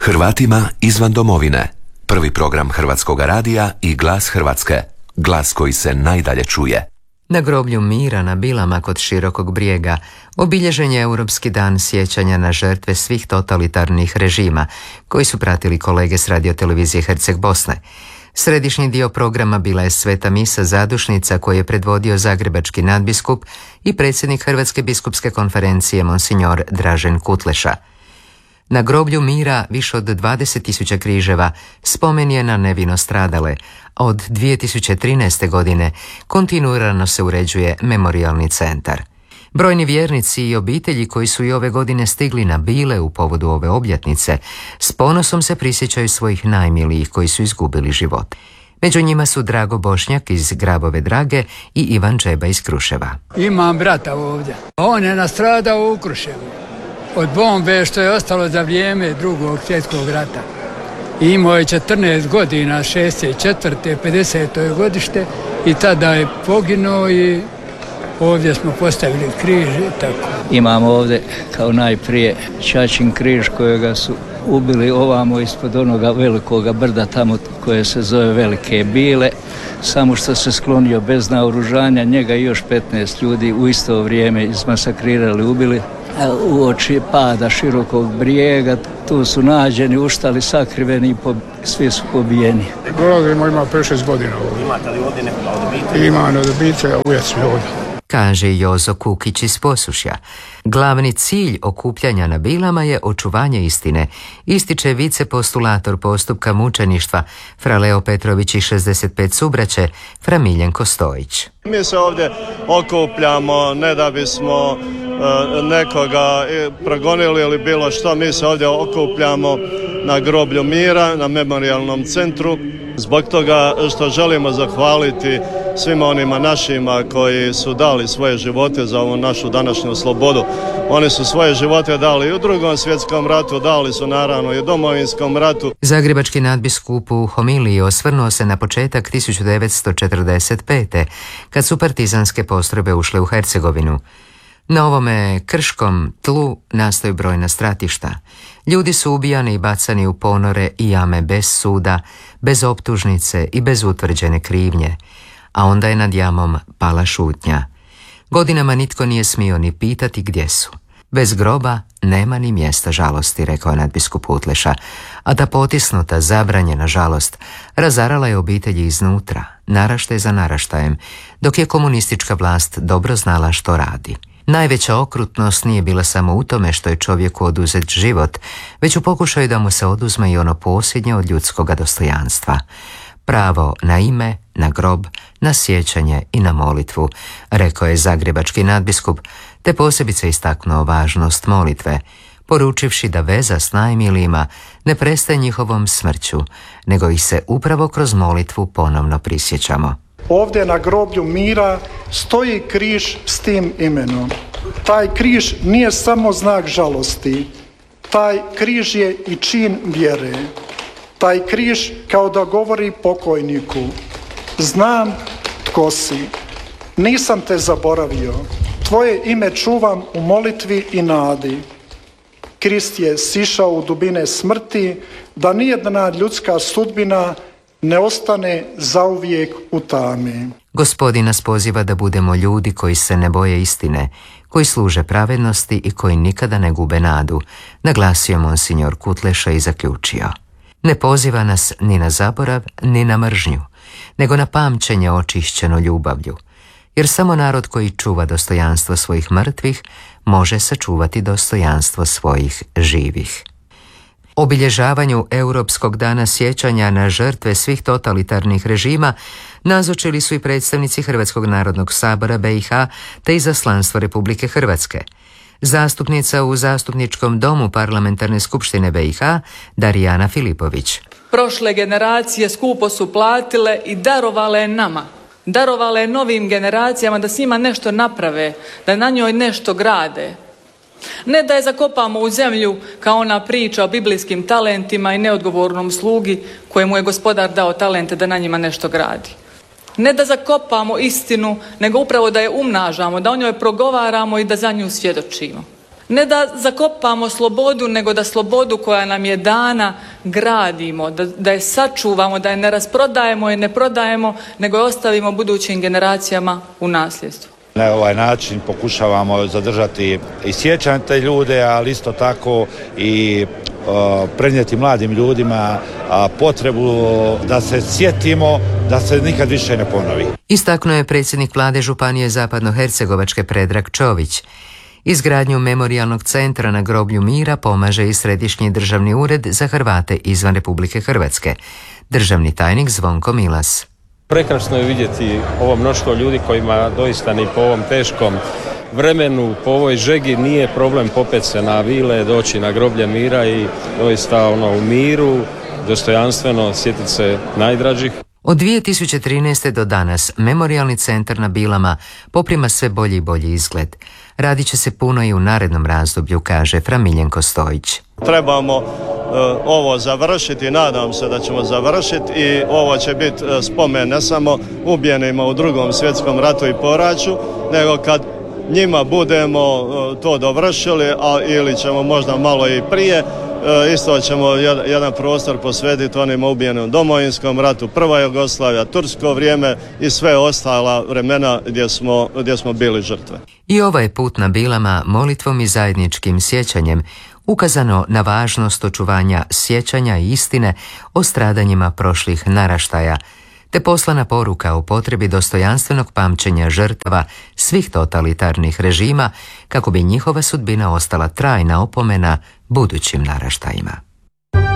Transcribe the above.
Hrvatima izvan domovine. Prvi program Hrvatskog radija i Glas Hrvatske. Glas koji se najdalje čuje. Na groblju mira na Bilama kod Širokog Brijega obilježen je Europski dan sjećanja na žrtve svih totalitarnih režima koji su pratili kolege s radiotelevizije Herceg Bosne. Središnji dio programa bila je sveta misa zadušnica koju je predvodio zagrebački nadbiskup i predsjednik Hrvatske biskupske konferencije monsignor Dražen Kutleša. Na groblju mira više od 20.000 križeva spomen je na nevino stradale, a od 2013. godine kontinuirano se uređuje memorijalni centar. Brojni vjernici i obitelji koji su i ove godine stigli na Bile u povodu ove obljetnice s ponosom se prisjećaju svojih najmilijih koji su izgubili život. Među njima su Drago Bošnjak iz Grabove Drage i Ivan Džeba iz Kruševa. Imam brata ovdje. On je nastradao u Kruševu od bombe što je ostalo za vrijeme Drugog svjetskog rata. Imao je 14 godina, 64. 50. godište i tada je poginuo i ovdje smo postavili križ i tako. Imamo ovdje kao najprije Čačin križ kojega su ubili ovamo ispod onoga velikoga brda tamo koje se zove Velike Bile, samo što se sklonio bez naoružanja, njega i još 15 ljudi u isto vrijeme izmasakrirali, ubili. Uoči pada Širokog Brijega tu su nađeni, uštali, sakriveni i svi su pobijeni. Dolazimo, ima 5-6 godina ovdje. Imate li ovdje nekoga od obitelji? Imam od obitelji, a uvijek smo ovdje. Kaže Jozo Kukić iz Posušja. Glavni cilj okupljanja na Bilama je očuvanje istine, ističe vicepostulator postupka mučeništva fra Leo Petrović i 65 subraće fra Miljenko Stojić. Mi se ovdje okupljamo ne da bismo nekoga progonili ili bilo što, mi se ovdje okupljamo na groblju mira, na memorijalnom centru, zbog toga što želimo zahvaliti svima onima našima koji su dali svoje živote za ovu našu današnju slobodu. Oni su svoje živote dali i u Drugom svjetskom ratu, dali su naravno i u Domovinskom ratu. Zagrebački nadbiskup u homiliji osvrnuo se na početak 1945. kad su partizanske postrojbe ušle u Hercegovinu. Na ovome krškom tlu nastaju brojna stratišta. Ljudi su ubijani i bacani u ponore i jame bez suda, bez optužnice i bez utvrđene krivnje. A onda je nad jamom pala šutnja. Godinama nitko nije smio ni pitati gdje su. Bez groba nema ni mjesta žalosti, rekao je nadbiskup Kutleša, a ta potisnuta, zabranjena žalost razarala je obitelji iznutra, naraštaj za naraštajem, dok je komunistička vlast dobro znala što radi. Najveća okrutnost nije bila samo u tome što je čovjeku oduzet život, već u pokušaju da mu se oduzme i ono posljednje od ljudskoga dostojanstva. Pravo na ime, na grob, na sjećanje i na molitvu, rekao je zagrebački nadbiskup, te posebice istaknuo važnost molitve, poručivši da veza s najmilijima ne prestaje njihovom smrću, nego ih se upravo kroz molitvu ponovno prisjećamo. Ovdje na groblju mira stoji križ s tim imenom. Taj križ nije samo znak žalosti, taj križ je i čin vjere. Taj križ kao da govori pokojniku: znam tko si, nisam te zaboravio, tvoje ime čuvam u molitvi i nadi. Krist je sišao u dubine smrti, da nijedna ljudska sudbina ne ostane zauvijek u tami. Gospodin nas poziva da budemo ljudi koji se ne boje istine, koji služe pravednosti i koji nikada ne gube nadu, naglasio monsignor Kutleša i zaključio: ne poziva nas ni na zaborav, ni na mržnju, nego na pamćenje očišćeno ljubavlju, jer samo narod koji čuva dostojanstvo svojih mrtvih može sačuvati dostojanstvo svojih živih. Obilježavanju Europskog dana sjećanja na žrtve svih totalitarnih režima nazočili su i predstavnici Hrvatskog narodnog sabora BiH te izaslanstvo Republike Hrvatske. Zastupnica u Zastupničkom domu Parlamentarne skupštine BiH Darijana Filipović. Prošle generacije skupo su platile i darovale nama. Darovale novim generacijama da s njima nešto naprave, da na njoj nešto grade. Ne da je zakopamo u zemlju kao ona priča o biblijskim talentima i neodgovornom slugi kojemu je gospodar dao talente da na njima nešto gradi. Ne da zakopamo istinu, nego upravo da je umnažamo, da o njoj progovaramo i da za nju svjedočimo. Ne da zakopamo slobodu, nego da slobodu koja nam je dana gradimo, da je sačuvamo, da je ne rasprodajemo i ne prodajemo, nego je ostavimo budućim generacijama u nasljedstvo. Na ovaj način pokušavamo zadržati i sjećanje te ljude, ali isto tako i prenijeti mladim ljudima potrebu da se sjetimo da se nikad više ne ponovi. Istaknuo je predsjednik vlade Županije Zapadnohercegovačke Predrag Čović. Izgradnju memorijalnog centra na groblju mira pomaže i Središnji državni ured za Hrvate izvan Republike Hrvatske. Državni tajnik Zvonko Milas. Prekrasno je vidjeti ovo mnoštvo ljudi kojima doista ni po ovom teškom vremenu, po ovoj žegi nije problem popet se na vile, doći na groblje mira i doista u miru, dostojanstveno sjetiti se najdražih. Od 2013. do danas Memorijalni centar na Bilama poprima sve bolji i bolji izgled. Radit će se puno i u narednom razdoblju, kaže Fra Miljenko Stojić. Trebamo ovo završiti, nadam se da ćemo završiti i ovo će biti spomen ne samo ubijenima u Drugom svjetskom ratu i poraću, nego kad njima budemo to dovršili, ili ćemo možda malo i prije, isto ćemo jedan prostor posvetiti onim ubijenim u Domovinskom ratu, Prva Jugoslavija, tursko vrijeme i sve ostala vremena gdje smo bili žrtve. I ovaj put na Bilama molitvom i zajedničkim sjećanjem ukazano na važnost očuvanja sjećanja i istine o stradanjima prošlih naraštaja, te poslana poruka o potrebi dostojanstvenog pamćenja žrtava svih totalitarnih režima kako bi njihova sudbina ostala trajna opomena budućim naraštajima.